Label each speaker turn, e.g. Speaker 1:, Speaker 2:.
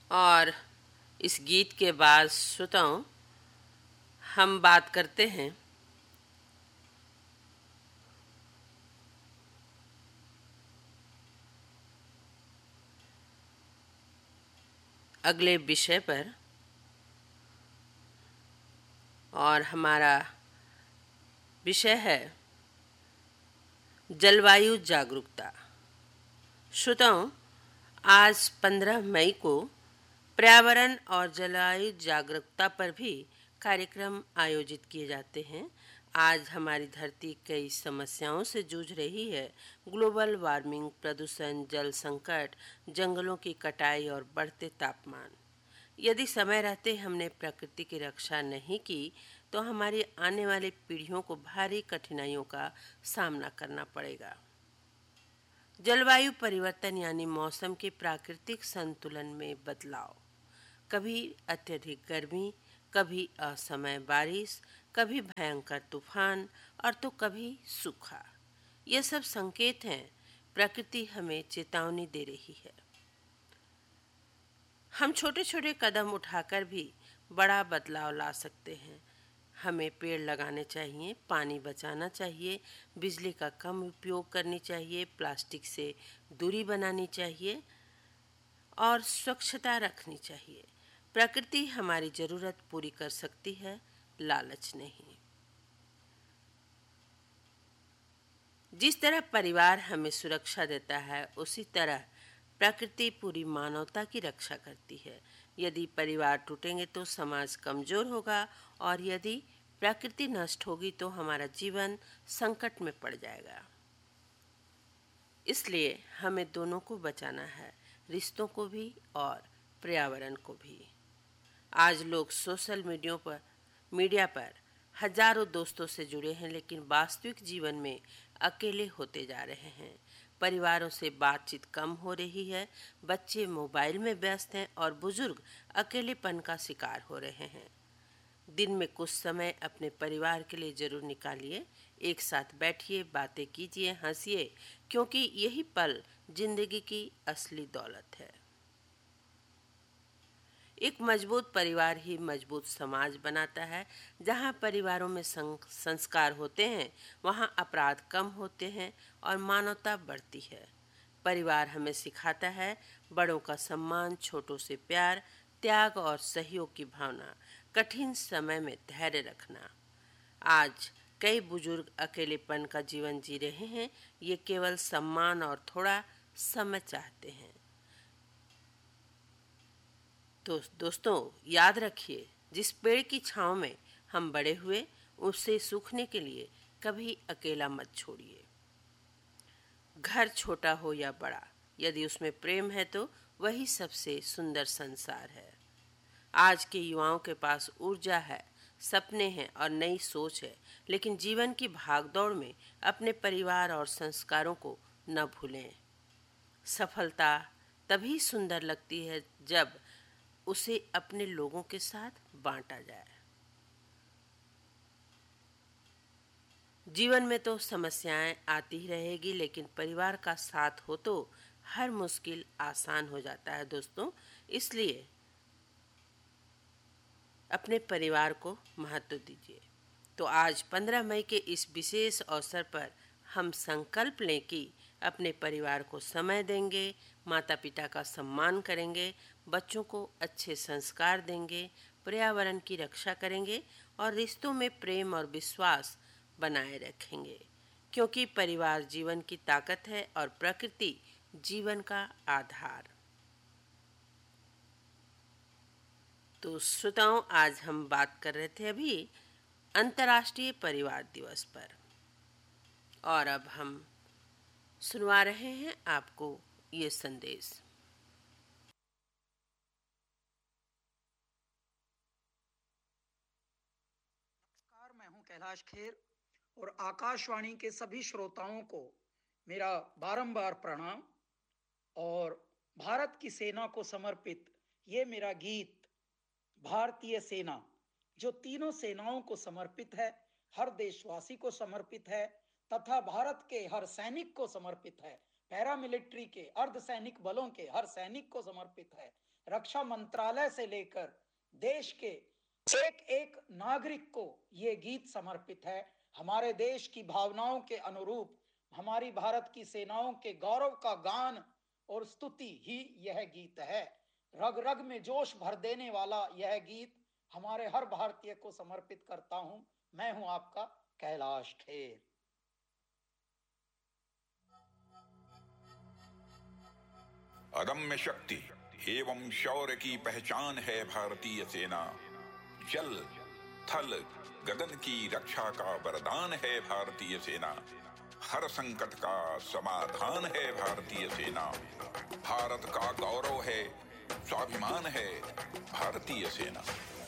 Speaker 1: और इस गीत के बाद श्रोताओं हम बात करते हैं अगले विषय पर। और हमारा विषय है जलवायु जागरूकता। श्रोताओं, आज 15 मई को पर्यावरण और जलवायु जागरूकता पर भी कार्यक्रम आयोजित किए जाते हैं। आज हमारी धरती कई समस्याओं से जूझ रही है। ग्लोबल वार्मिंग, प्रदूषण, जल संकट, जंगलों की कटाई और बढ़ते तापमान। यदि समय रहते हमने प्रकृति की रक्षा नहीं की तो हमारी आने वाली पीढ़ियों को भारी कठिनाइयों का सामना करना पड़ेगा। जलवायु परिवर्तन यानी मौसम के प्राकृतिक संतुलन में बदलाव। कभी अत्यधिक गर्मी, कभी असमय बारिश, कभी भयंकर तूफान और तो कभी सूखा। ये सब संकेत हैं, प्रकृति हमें चेतावनी दे रही है। हम छोटे छोटे कदम उठाकर भी बड़ा बदलाव ला सकते हैं। हमें पेड़ लगाने चाहिए, पानी बचाना चाहिए, बिजली का कम उपयोग करनी चाहिए, प्लास्टिक से दूरी बनानी चाहिए और स्वच्छता रखनी चाहिए। प्रकृति हमारी जरूरत पूरी कर सकती है, लालच नहीं। जिस तरह परिवार हमें सुरक्षा देता है, उसी तरह प्रकृति पूरी मानवता की रक्षा करती है। यदि परिवार टूटेंगे तो समाज कमजोर होगा और यदि प्रकृति नष्ट होगी तो हमारा जीवन संकट में पड़ जाएगा। इसलिए हमें दोनों को बचाना है, रिश्तों को भी और पर्यावरण को भी। आज लोग सोशल मीडिया पर हजारों दोस्तों से जुड़े हैं, लेकिन वास्तविक जीवन में अकेले होते जा रहे हैं। परिवारों से बातचीत कम हो रही है, बच्चे मोबाइल में व्यस्त हैं और बुजुर्ग अकेलेपन का शिकार हो रहे हैं। दिन में कुछ समय अपने परिवार के लिए जरूर निकालिए। एक साथ बैठिए, बातें कीजिए, हंसिए, क्योंकि यही पल जिंदगी की असली दौलत है। एक मजबूत परिवार ही मजबूत समाज बनाता है। जहाँ परिवारों में संस्कार होते हैं, वहाँ अपराध कम होते हैं और मानवता बढ़ती है। परिवार हमें सिखाता है बड़ों का सम्मान, छोटों से प्यार, त्याग और सहयोग की भावना, कठिन समय में धैर्य रखना। आज कई बुजुर्ग अकेलेपन का जीवन जी रहे हैं। ये केवल सम्मान और थोड़ा समय चाहते हैं। तो दोस्तों, याद रखिए, जिस पेड़ की छांव में हम बड़े हुए, उससे सूखने के लिए कभी अकेला मत छोड़िए। घर छोटा हो या बड़ा, यदि उसमें प्रेम है तो वही सबसे सुंदर संसार है। आज के युवाओं के पास ऊर्जा है, सपने हैं और नई सोच है, लेकिन जीवन की भागदौड़ में अपने परिवार और संस्कारों को न भूलें। सफलता तभी सुंदर लगती है जब उसे अपने लोगों के साथ बांटा जाए। जीवन में तो समस्याएं आती ही रहेगी, लेकिन परिवार का साथ हो तो हर मुश्किल आसान हो जाता है दोस्तों। इसलिए अपने परिवार को महत्व दीजिए। तो आज 15 मई के इस विशेष अवसर पर हम संकल्प लें कि अपने परिवार को समय देंगे, माता पिता का सम्मान करेंगे, बच्चों को अच्छे संस्कार देंगे, पर्यावरण की रक्षा करेंगे और रिश्तों में प्रेम और विश्वास बनाए रखेंगे। क्योंकि परिवार जीवन की ताकत है और प्रकृति जीवन का आधार। तो श्रोताओं, आज हम बात कर रहे थे अभी अंतर्राष्ट्रीय परिवार दिवस पर, और अब हम सुनवा रहे हैं आपको ये संदेश।
Speaker 2: नमस्कार, मैं हूं कैलाश खेर और आकाशवाणी के सभी श्रोताओं को मेरा बारंबार प्रणाम। और भारत की सेना को समर्पित ये मेरा गीत भारतीय सेना, जो तीनों सेनाओं को समर्पित है, हर देशवासी को समर्पित है तथा भारत के हर सैनिक को समर्पित है, पैरामिलिट्री के अर्धसैनिक बलों के हर सैनिक को समर्पित है। रक्षा मंत्रालय से लेकर देश के एक एक नागरिक को ये गीत समर्पित है। हमारे देश की भावनाओं के अनुरूप हमारी भारत की सेनाओं के गौरव का गान और स्तुति ही यह गीत है। रग रग में जोश भर देने वाला यह गीत हमारे हर भारतीय को समर्पित करता हूं। मैं हूं आपका कैलाश खेर।
Speaker 3: अदम्य शक्ति एवं शौर्य की पहचान है भारतीय सेना। जल थल गगन की रक्षा का वरदान है भारतीय सेना। हर संकट का समाधान है भारतीय सेना। भारत का गौरव है, स्वाभिमान है भारतीय सेना।